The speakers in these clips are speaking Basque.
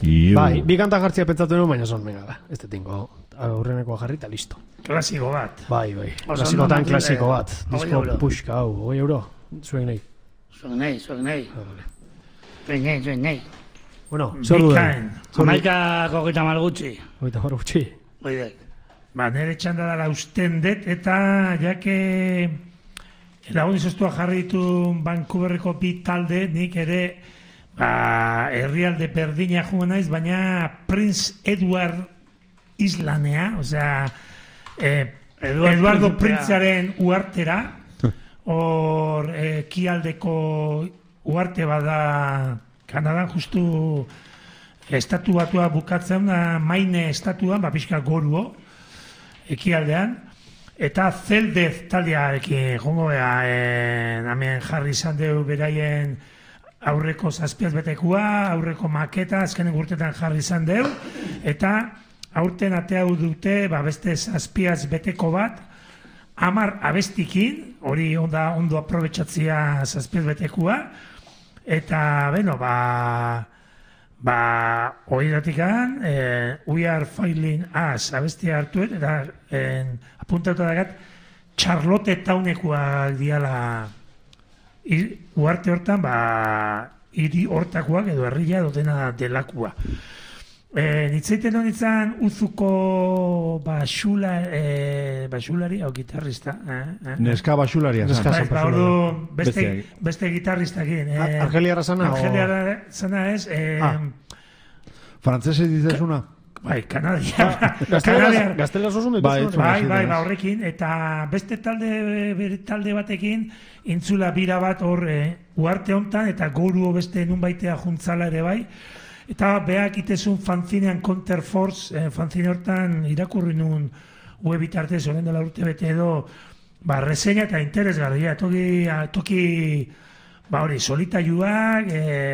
Bai, bi kanta jartzia pentsatu nuen, baina son, venga, ez detingo. Aurrenekoa jarri eta listo. Klasiko bat. Bai. Klasikotan klasiko bat. Disko puxka, hau, 20 euro. Zuen nahi. Zuen nahi. Bueno, zer du den? Amaika kogeita malgutxi. Kogeita malgutxi. Oidek. Nire txanda dara usten dut, eta jake lagun izostua jarri ditu Vancouverreko bi talde, nik ere herrialde berdina joan naiz, baina Prince Edward Islanea, osea, Eduardo Princearen uartera, hor kialdeko uarte bada Kanadan justu estatu batua bukatzen, Maine estatuan, pixka goruo, ekialdean, eta Zeldez taldearekin jongo hemen jarri izan dugu beraien aurreko zazpiaz betekua, aurreko maketa, azkenen urtetan jarri izan dugu, eta aurten ateau dute beste zazpiaz beteko bat, 10 abestikin, hori ondo aprobetxatzia zazpiaz betekua, eta, horietatik We Are Failing Us abestia hartuet, eta apuntatu dagat Charlotte Townekoak diala uarte hortan, hiri hortakoak edo herria dena delakua. Nitzaiten honitzen uzuko basulari, hau gitarrista. Neska basularia. Beste gitarristakin. Argeliarra zana? Argeliarra zana ez. Frantzese ditezuna? Bai, Kanadia. Gaztelaz oso metu. Bai, horrekin. Eta beste talde batekin intzula bira bat hor uarte hontan eta goruo beste nun baitea juntzala ere bai. Eta behak itezun fanzinean Counterforce, fanzine hortan irakurri nun webitartez, horren dela urte bete edo, reseña eta interesgarria, toki solitaiuak,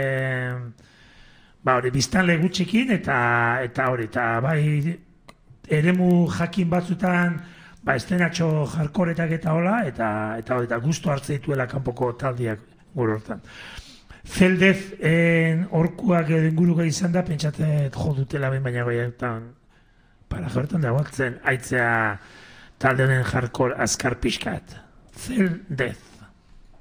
biztanle gutxikin, eta bai, eremu jakin batzutan, estenatxo jarkoretak eta hola, eta gustu hartze dituela kanpoko taldiak gure hortan. Zeldez orkuak edo inguruka izan da, pentsatet jo dutela baina goietan para jortan da guatzen, aitzea talde honen jarkor azkar pixkat. Zeldez.